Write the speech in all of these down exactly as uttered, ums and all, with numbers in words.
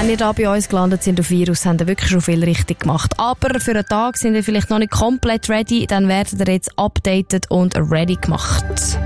Wenn ihr da bei uns gelandet sind auf Virus, habt ihr wirklich schon viel richtig gemacht. Aber für einen Tag sind wir vielleicht noch nicht komplett ready, dann werdet ihr jetzt updated und ready gemacht.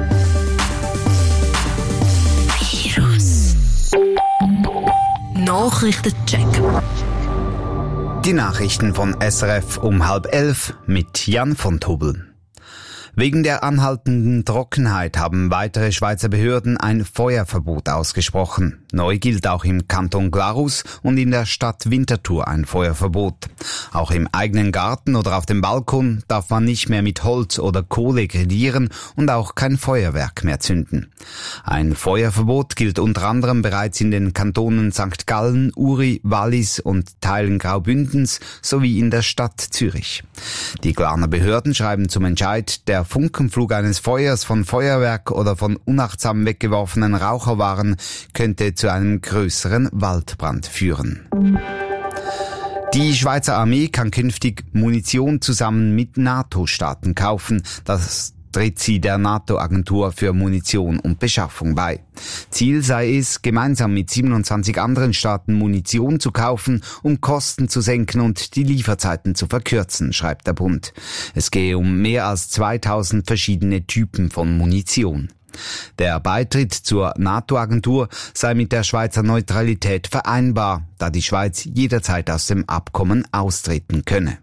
Virus. Nachrichtencheck. Die Nachrichten von S R F um halb elf mit Jan von Tobel. Wegen der anhaltenden Trockenheit haben weitere Schweizer Behörden ein Feuerverbot ausgesprochen. Neu gilt auch im Kanton Glarus und in der Stadt Winterthur ein Feuerverbot. Auch im eigenen Garten oder auf dem Balkon darf man nicht mehr mit Holz oder Kohle grillieren und auch kein Feuerwerk mehr zünden. Ein Feuerverbot gilt unter anderem bereits in den Kantonen Sankt Gallen, Uri, Wallis und Teilen Graubündens sowie in der Stadt Zürich. Die Glarner Behörden schreiben zum Entscheid, der Funkenflug eines Feuers von Feuerwerk oder von unachtsam weggeworfenen Raucherwaren könnte zu einem größeren Waldbrand führen. Die Schweizer Armee kann künftig Munition zusammen mit NATO-Staaten kaufen. Das tritt sie der NATO-Agentur für Munition und Beschaffung bei. Ziel sei es, gemeinsam mit siebenundzwanzig anderen Staaten Munition zu kaufen, um Kosten zu senken und die Lieferzeiten zu verkürzen, schreibt der Bund. Es gehe um mehr als zweitausend verschiedene Typen von Munition. Der Beitritt zur NATO-Agentur sei mit der Schweizer Neutralität vereinbar, da die Schweiz jederzeit aus dem Abkommen austreten könne.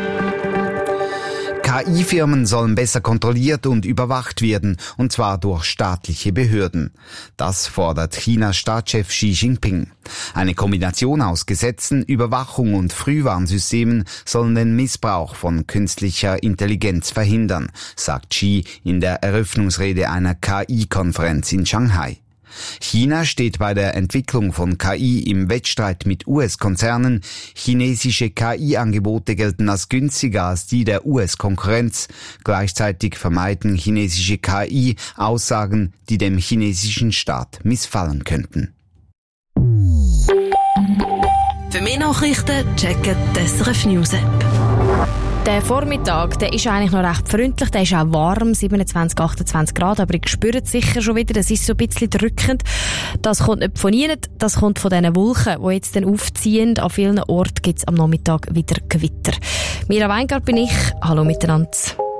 K I-Firmen sollen besser kontrolliert und überwacht werden, und zwar durch staatliche Behörden. Das fordert Chinas Staatschef Xi Jinping. Eine Kombination aus Gesetzen, Überwachung und Frühwarnsystemen sollen den Missbrauch von künstlicher Intelligenz verhindern, sagt Xi in der Eröffnungsrede einer K I-Konferenz in Shanghai. China steht bei der Entwicklung von K I im Wettstreit mit U S-Konzernen. Chinesische K I-Angebote gelten als günstiger als die der U S-Konkurrenz. Gleichzeitig vermeiden chinesische K I Aussagen, die dem chinesischen Staat missfallen könnten. Für mehr Nachrichten checken die S R F News App. Der Vormittag, der ist eigentlich noch recht freundlich, der ist auch warm, siebenundzwanzig, achtundzwanzig Grad, aber ich spüre es sicher schon wieder, das ist so ein bisschen drückend. Das kommt nicht von Ihnen, das kommt von diesen Wolken, die jetzt dann aufziehen. An vielen Orten gibt es am Nachmittag wieder Gewitter. Mira Weingart bin ich, hallo miteinander.